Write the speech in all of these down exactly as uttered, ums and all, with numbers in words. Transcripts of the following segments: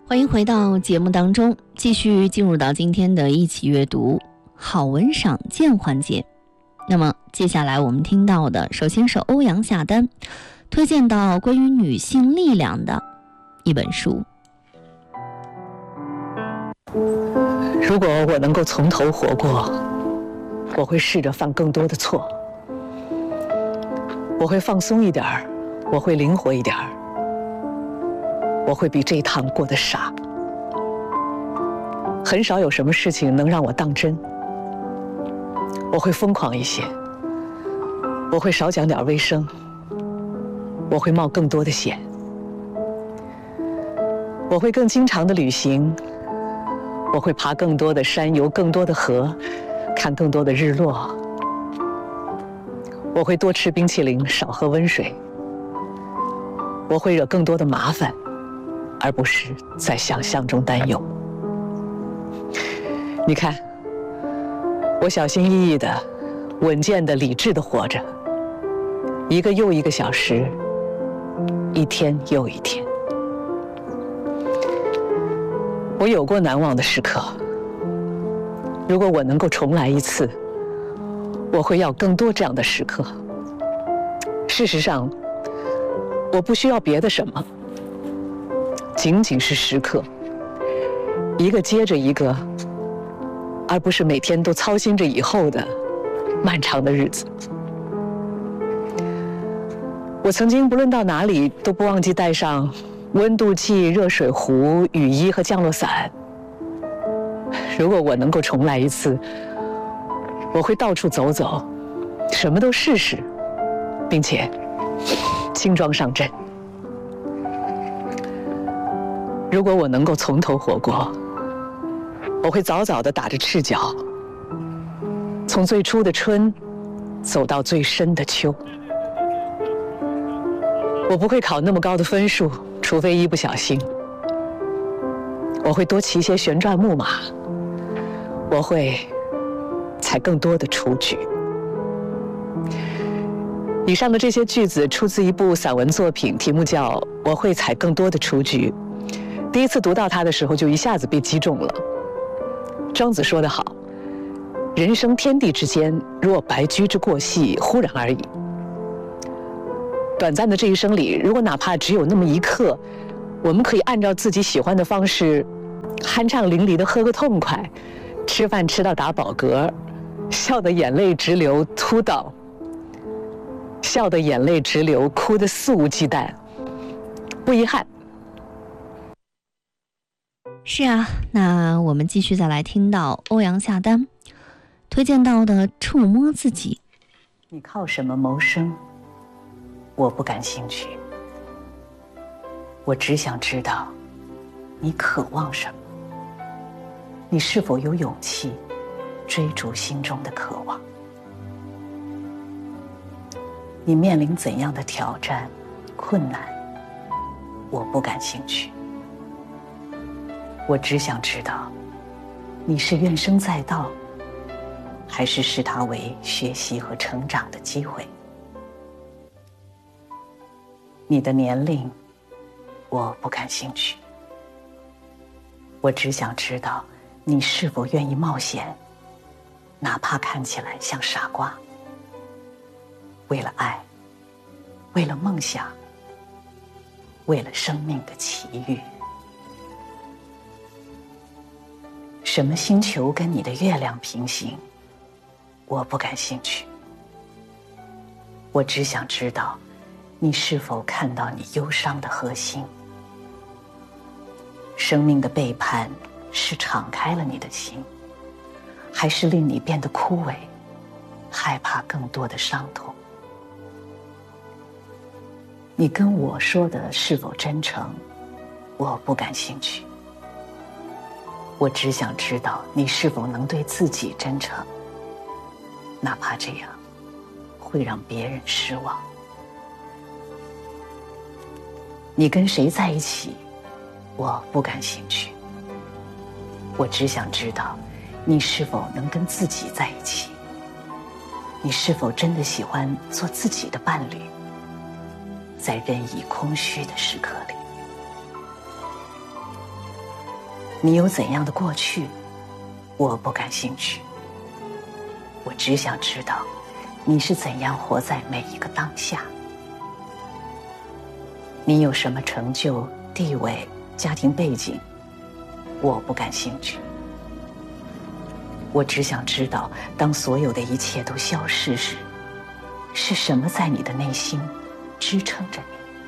欢迎回到节目当中，继续进入到今天的一起阅读好文赏鉴环节。那么接下来我们听到的，首先是欧阳夏丹推荐到关于女性力量的一本书。 如果我能够从头活过，我会试着犯更多的错，我会放松一点儿，我会灵活一点儿，我会比这一趟过得傻。很少有什么事情能让我当真。我会疯狂一些，我会少讲点卫生，我会冒更多的险，我会更经常的旅行，我会爬更多的山，游更多的河，看更多的日落，我会多吃冰淇淋，少喝温水，我会惹更多的麻烦，而不是在想象中担忧。你看，我小心翼翼的、稳健的、理智的活着，一个又一个小时，一天又一天。我有过难忘的时刻，如果我能够重来一次，我会要更多这样的时刻。事实上，我不需要别的什么，仅仅是时刻，一个接着一个，而不是每天都操心着以后的漫长的日子。我曾经不论到哪里都不忘记带上温度计、热水壶、雨衣和降落伞。如果我能够重来一次，我会到处走走，什么都试试，并且轻装上阵。如果我能够从头活过，我会早早地打着赤脚，从最初的春走到最深的秋。我不会考那么高的分数，除非一不小心。我会多骑些旋转木马，我会踩更多的雏菊。以上的这些句子出自一部散文作品，题目叫《我会踩更多的雏菊》。第一次读到它的时候，就一下子被击中了。庄子说得好，人生天地之间，若白驹之过隙，忽然而已。短暂的这一生里，如果哪怕只有那么一刻，我们可以按照自己喜欢的方式，酣畅淋漓地喝个痛快，吃饭吃到打饱嗝，笑得眼泪直流，哭到笑得眼泪直流，哭得肆无忌惮，不遗憾。 是啊，那我们继续再来听到欧阳夏丹推荐到的《触摸自己》。 你靠什么谋生？我不感兴趣。我只想知道，你渴望什么？你是否有勇气追逐心中的渴望？你面临怎样的挑战、困难？我不感兴趣。我只想知道，你是怨声载道，还是视它为学习和成长的机会？你的年龄，我不感兴趣。我只想知道，你是否愿意冒险，哪怕看起来像傻瓜。为了爱，为了梦想，为了生命的奇遇。什么星球跟你的月亮平行？我不感兴趣。我只想知道，你是否看到你忧伤的核心？生命的背叛是敞开了你的心，还是令你变得枯萎，害怕更多的伤痛？你跟我说的是否真诚？我不感兴趣。我只想知道你是否能对自己真诚，哪怕这样会让别人失望。你跟谁在一起，我不感兴趣。我只想知道你是否能跟自己在一起，你是否真的喜欢做自己的伴侣，在任意空虚的时刻里。 你有怎样的过去，我不感兴趣。我只想知道你是怎样活在每一个当下。你有什么成就、地位、家庭背景，我不感兴趣。我只想知道，当所有的一切都消失时，是什么在你的内心支撑着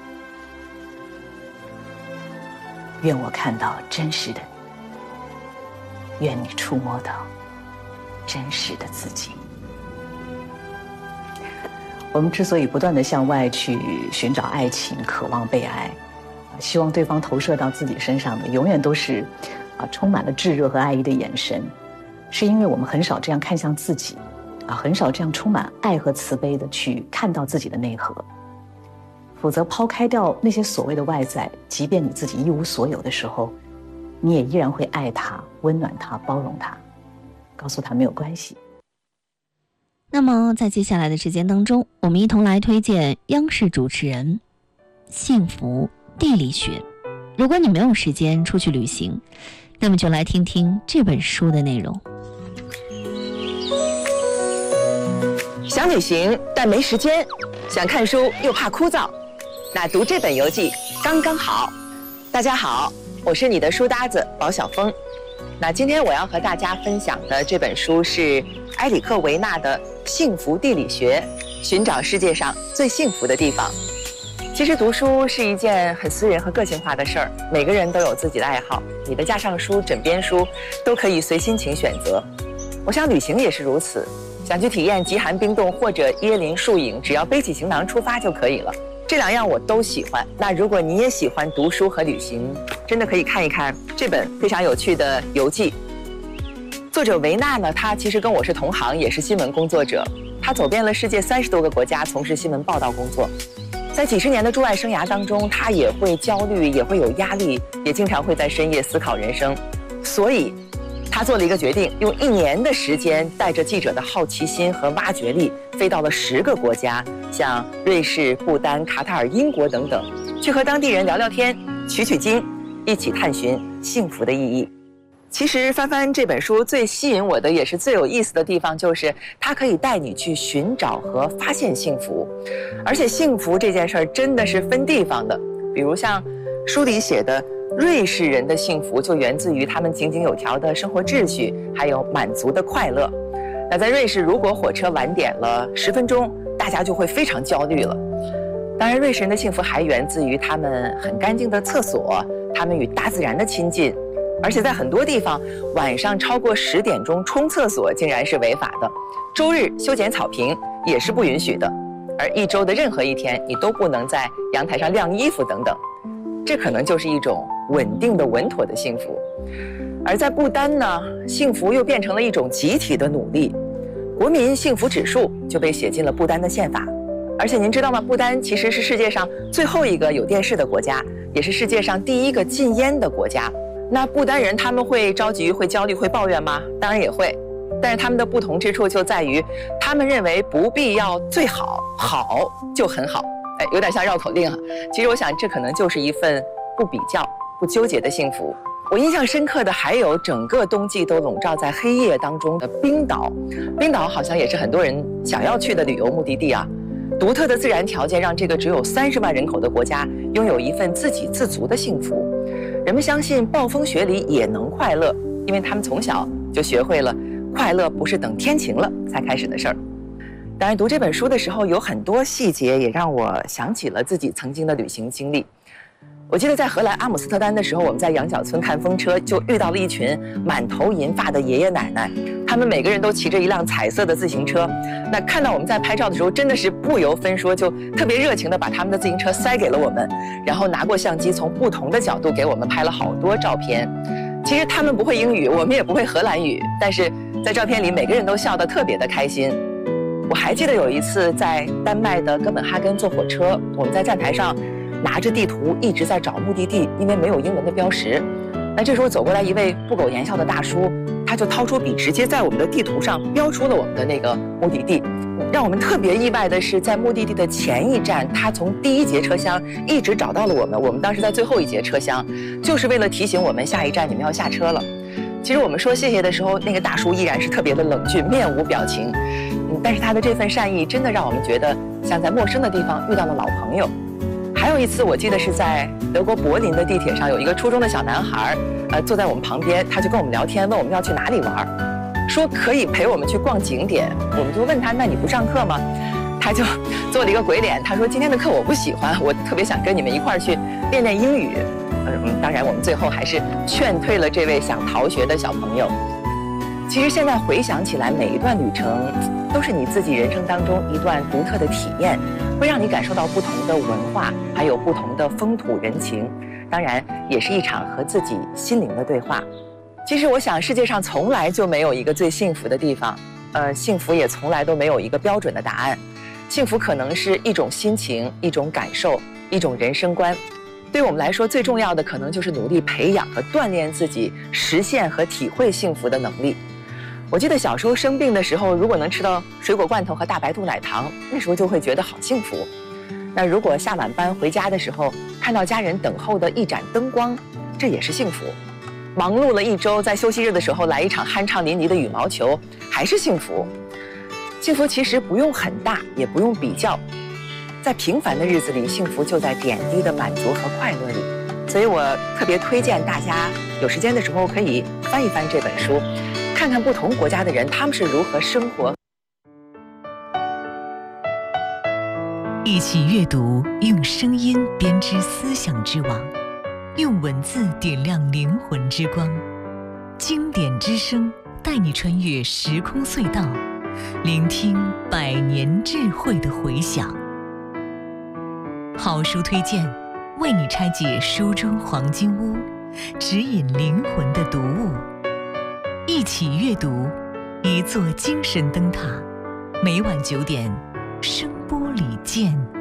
你。愿我看到真实的你，愿你触摸到真实的自己。我们之所以不断地向外去寻找爱情，渴望被爱，希望对方投射到自己身上的，永远都是啊充满了炙热和爱意的眼神，是因为我们很少这样看向自己，啊，很少这样充满爱和慈悲的去看到自己的内核。否则，抛开掉那些所谓的外在，即便你自己一无所有的时候，你也依然会爱他、温暖他、包容他，告诉他没有关系。 那么在接下来的时间当中，我们一同来推荐央视主持人《幸福地理学》。如果你没有时间出去旅行，那么就来听听这本书的内容。 想旅行但没时间，想看书又怕枯燥，那读这本游记刚刚好。大家好，我是你的书搭子宝晓峰。那今天我要和大家分享的这本书是埃里克维纳的《幸福地理学》，寻找世界上最幸福的地方。其实读书是一件很私人和个性化的事儿，每个人都有自己的爱好，你的架上书、枕边书都可以随心情选择。我想旅行也是如此，想去体验极寒冰冻或者椰林树影，只要背起行囊出发就可以了。这两样我都喜欢。那如果你也喜欢读书和旅行，真的可以看一看这本非常有趣的游记。作者维纳呢，他其实跟我是同行，也是新闻工作者。他走遍了世界三十多个国家，从事新闻报道工作。在几十年的驻外生涯当中，他也会焦虑，也会有压力，也经常会在深夜思考人生。所以他做了一个决定，用一年的时间，带着记者的好奇心和挖掘力，飞到了十个国家，像瑞士、不丹、卡塔尔、英国等等，去和当地人聊聊天，取取经，一起探寻幸福的意义。其实翻翻这本书最吸引我的，也是最有意思的地方，就是它可以带你去寻找和发现幸福。而且幸福这件事儿真的是分地方的，比如像书里写的，瑞士人的幸福就源自于他们井井有条的生活秩序，还有满足的快乐。那在瑞士，如果火车晚点了十分钟，大家就会非常焦虑了。当然，瑞士人的幸福还源自于他们很干净的厕所，他们与大自然的亲近。而且在很多地方，晚上超过十点钟冲厕所竟然是违法的，周日修剪草坪也是不允许的，而一周的任何一天，你都不能在阳台上晾衣服等等。这可能就是一种稳定的、稳妥的幸福。而在不丹呢，幸福又变成了一种集体的努力，国民幸福指数就被写进了不丹的宪法。而且您知道吗？不丹其实是世界上最后一个有电视的国家，也是世界上第一个禁烟的国家。那不丹人他们会着急、会焦虑、会抱怨吗？当然也会，但是他们的不同之处就在于，他们认为不必要最好，好就很好。哎，有点像绕口令啊。其实我想，这可能就是一份不比较、不纠结的幸福。我印象深刻的还有整个冬季都笼罩在黑夜当中的冰岛。冰岛好像也是很多人想要去的旅游目的地啊。独特的自然条件让这个只有三十万人口的国家拥有一份自给自足的幸福。人们相信暴风雪里也能快乐，因为他们从小就学会了快乐不是等天晴了才开始的事儿。当然，读这本书的时候，有很多细节也让我想起了自己曾经的旅行经历。我记得在荷兰阿姆斯特丹的时候，我们在羊角村看风车，就遇到了一群满头银发的爷爷奶奶，他们每个人都骑着一辆彩色的自行车。那看到我们在拍照的时候，真的是不由分说，就特别热情地把他们的自行车塞给了我们，然后拿过相机，从不同的角度给我们拍了好多照片。其实他们不会英语，我们也不会荷兰语，但是在照片里每个人都笑得特别的开心。我还记得有一次在丹麦的哥本哈根坐火车，我们在站台上拿着地图一直在找目的地，因为没有英文的标识。那这时候走过来一位不苟言笑的大叔， 他就掏出笔，直接在我们的地图上标出了我们的那个目的地。让我们特别意外的是，在目的地的前一站，他从第一节车厢一直找到了我们。我们当时在最后一节车厢，就是为了提醒我们下一站你们要下车了。其实我们说谢谢的时候，那个大叔依然是特别的冷峻，面无表情。嗯，但是他的这份善意真的让我们觉得像在陌生的地方遇到了老朋友。还有一次，我记得是在德国柏林的地铁上，有一个初中的小男孩，呃，坐在我们旁边，他就跟我们聊天，问我们要去哪里玩。说可以陪我们去逛景点，我们就问他，那你不上课吗？他就做了一个鬼脸，他说今天的课我不喜欢，我特别想跟你们一块儿去练练英语。嗯，当然我们最后还是劝退了这位想逃学的小朋友。其实现在回想起来，每一段旅程都是你自己人生当中一段独特的体验，会让你感受到不同的文化，还有不同的风土人情，当然也是一场和自己心灵的对话。其实我想，世界上从来就没有一个最幸福的地方，呃，幸福也从来都没有一个标准的答案。幸福可能是一种心情、一种感受、一种人生观。对我们来说，最重要的可能就是努力培养和锻炼自己实现和体会幸福的能力。我记得小时候生病的时候，如果能吃到水果罐头和大白兔奶糖，那时候就会觉得好幸福。那如果下晚班回家的时候，看到家人等候的一盏灯光，这也是幸福。忙碌了一周，在休息日的时候来一场酣畅淋漓的羽毛球，还是幸福。幸福其实不用很大，也不用比较，在平凡的日子里，幸福就在点滴的满足和快乐里。所以我特别推荐大家有时间的时候可以翻一翻这本书，看看不同国家的人他们是如何生活。 一起阅读，用声音编织思想之网，用文字点亮灵魂之光。经典之声带你穿越时空隧道，聆听百年智慧的回响。好书推荐，为你拆解书中黄金屋，指引灵魂的读物。一起阅读，一座精神灯塔。每晚九点，声波里见。